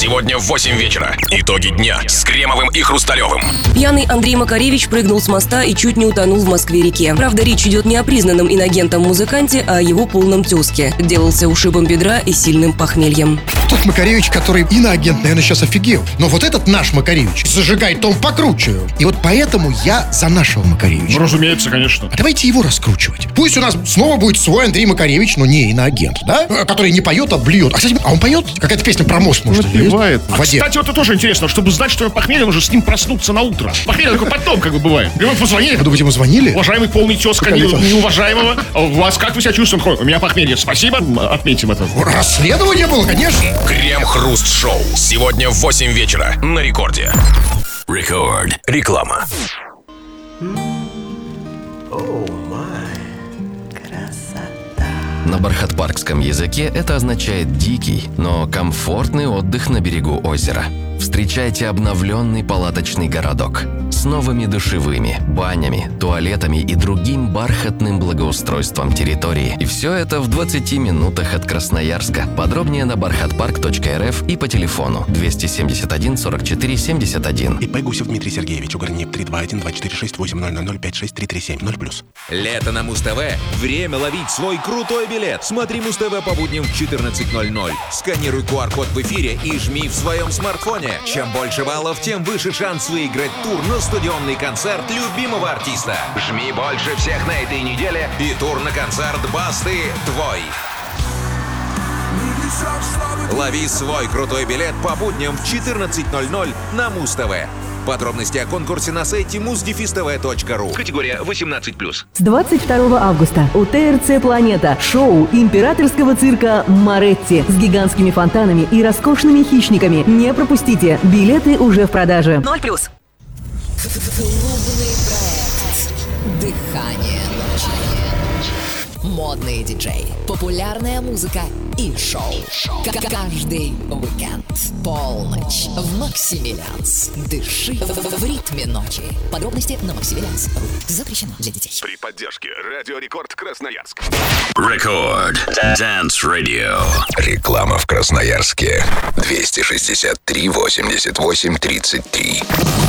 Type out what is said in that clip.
Сегодня в 8 вечера. Итоги дня с Кремовым и Хрусталевым. Пьяный Андрей Макаревич прыгнул с моста и чуть не утонул в Москве-реке. Правда, речь идет не о признанном инагентом-музыканте, а о его полном тезке. Делался ушибом бедра и сильным похмельем. Тот Макаревич, который иноагент, наверное, сейчас офигел. Но вот этот наш Макаревич зажигает тон покруче. И вот поэтому я за нашего Макаревича. Ну, разумеется, конечно. А давайте его раскручивать. Пусть у нас снова будет свой Андрей Макаревич, но не иноагент, да? Который не поет, а блюет. А, кстати, он поет? Какая-то песня про мост, может, напевает. В воде. Кстати, вот это тоже интересно, чтобы знать, что я похмелье, нужно с ним проснуться на утро. Похмелье только потом, как бы бывает. И мы позвонили. Вы думаете, ему звонили? Уважаемый полный тезка неуважаемого. У вас как вы себя чувствуете? У меня похмелье. Спасибо, отметим это. Расследование было, конечно. Крем-хруст-шоу. Сегодня в 8 вечера на Рекорде. Рекорд. Реклама. На бархатпаркском языке это означает «дикий», но комфортный отдых на берегу озера. Встречайте обновленный палаточный городок с новыми душевыми, банями, туалетами и другим бархатным благоустройством территории. И все это в 20 минутах от Красноярска. Подробнее на barkhatpark.rf и по телефону 271 44 71. ИП Гусев Дмитрий Сергеевич, Угорнеп 321-246-8000-56337, 0+. Лето на Муз-ТВ. Время ловить свой крутой билет. Смотри Муз-ТВ по будням в 14:00. Сканируй QR-код в эфире и жми в своем смартфоне. Чем больше баллов, тем выше шанс выиграть тур на стадионный концерт любимого артиста. Жми больше всех на этой неделе, и тур на концерт Басты твой. Лови свой крутой билет по будням в 14:00 на Муз-ТВ. Подробности о конкурсе на сайте muzdefistv.ru. Категория 18+. С 22 августа у ТРЦ «Планета» шоу императорского цирка «Моретти» с гигантскими фонтанами и роскошными хищниками. Не пропустите. Билеты уже в продаже. 0+. Клубный проект «Дыхание ночи». Модные диджеи, популярная музыка и шоу. Каждый уикенд. Полночь в Максимилианс. Дыши в ритме ночи. Подробности на Максимилианс.ру. Запрещено для детей. При поддержке Радио Рекорд Красноярск. Рекорд. Dance Radio. Реклама в Красноярске. 263 88 33.